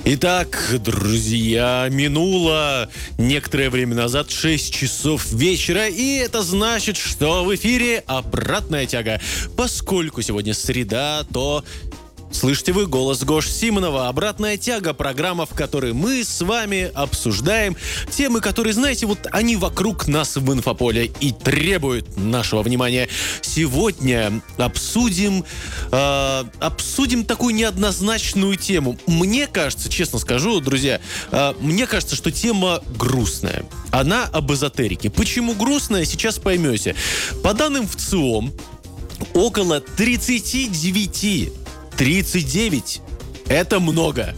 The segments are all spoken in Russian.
Итак, друзья, минуло некоторое время назад 6 часов вечера, и это значит, что в эфире «Обратная тяга». Поскольку сегодня среда, то слышите вы голос Гоши Симонова. «Обратная тяга» — программа, в которой мы с вами обсуждаем темы, которые, знаете, вот они вокруг нас в инфополе и требуют нашего внимания. Сегодня обсудим такую неоднозначную тему. Мне кажется, честно скажу, друзья, мне кажется, что тема грустная. Она об эзотерике. Почему грустная, сейчас поймете. По данным ВЦИОМ, около 39 это много.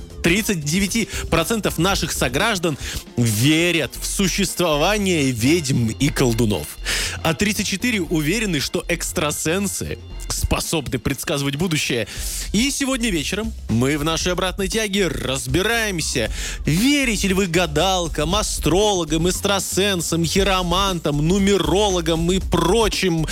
39% наших сограждан верят в существование ведьм и колдунов. А 34% уверены, что экстрасенсы способны предсказывать будущее. И сегодня вечером мы в нашей обратной тяге разбираемся, верите ли вы гадалкам, астрологам, экстрасенсам, хиромантам, нумерологам и прочим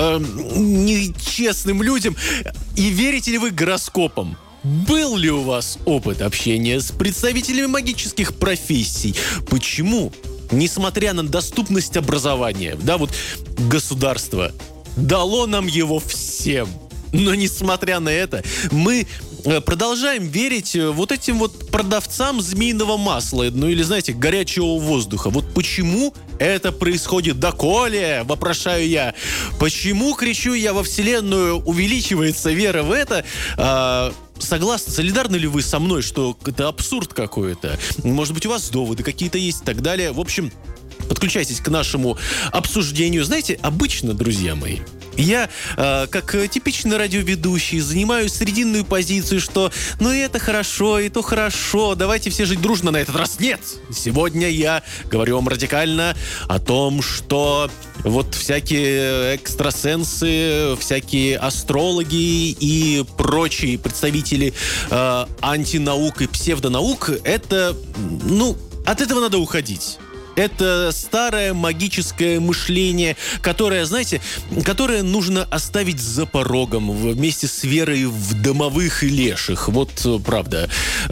нечестным людям. И верите ли вы гороскопам? Был ли у вас опыт общения с представителями магических профессий? Почему, несмотря на доступность образования, государство дало нам его всем, но несмотря на это, мы продолжаем верить вот этим вот продавцам змеиного масла, или, знаете, горячего воздуха. Вот почему это происходит? Доколе, вопрошаю я. Почему, кричу я, во Вселенную увеличивается вера в это? Согласны, солидарны ли вы со мной, что это абсурд какой-то? Может быть, у вас доводы какие-то есть и так далее. В общем, подключайтесь к нашему обсуждению. Знаете, обычно, друзья мои, я, как типичный радиоведущий, занимаю срединную позицию, что и это хорошо, и то хорошо, давайте все жить дружно. На этот раз нет. Сегодня я говорю вам радикально о том, что вот всякие экстрасенсы, всякие астрологи и прочие представители антинаук и псевдонаук, это, от этого надо уходить. Это старое магическое мышление, которое нужно оставить за порогом вместе с верой в домовых и леших. Вот правда.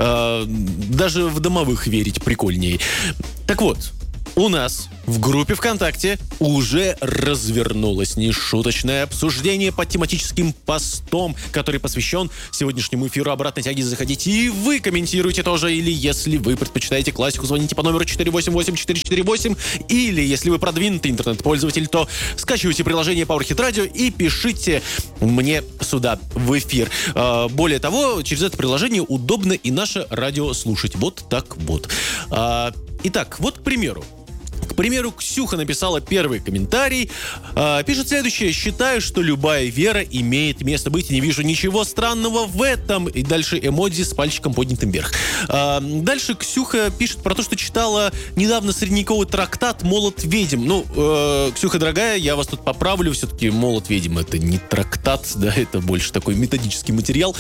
Даже в домовых верить прикольнее. Так вот, у нас в группе ВКонтакте уже развернулось нешуточное обсуждение под тематическим постом, который посвящен сегодняшнему эфиру «Обратной тяги». Заходите и вы комментируйте тоже. Или если вы предпочитаете классику, звоните по номеру 488-448. Или если вы продвинутый интернет-пользователь, то скачивайте приложение PowerHit Radio и пишите мне сюда в эфир. Более того, через это приложение удобно и наше радио слушать. Вот так вот. Итак, вот к примеру. К примеру, Ксюха написала первый комментарий. Пишет следующее. «Считаю, что любая вера имеет место быть. Не вижу ничего странного в этом». И дальше эмодзи с пальчиком поднятым вверх. Дальше Ксюха пишет про то, что читала недавно средневековый трактат «Молот ведьм». Ксюха, дорогая, я вас тут поправлю. Все-таки «Молот ведьм» — это не трактат, да, это больше такой методический материал.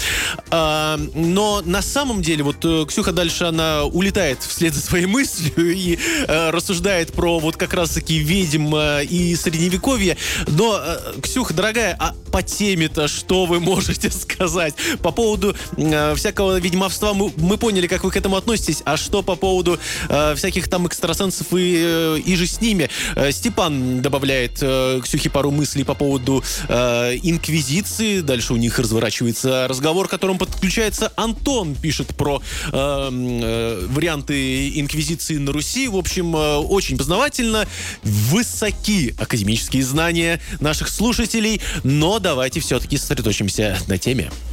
Но на самом деле, Ксюха дальше, она улетает вслед за своей мыслью и рассуждает про как раз-таки ведьм и средневековье. Но, Ксюха, дорогая, а по теме-то что вы можете сказать? По поводу всякого ведьмовства мы поняли, как вы к этому относитесь. А что по поводу всяких там экстрасенсов и же с ними? Степан добавляет Ксюхе пару мыслей по поводу инквизиции. Дальше у них разворачивается разговор, к которому подключается Антон. Пишет про варианты инквизиции на Руси. В общем, очень познавательно. Высоки академические знания наших слушателей. Но давайте все-таки сосредоточимся на теме.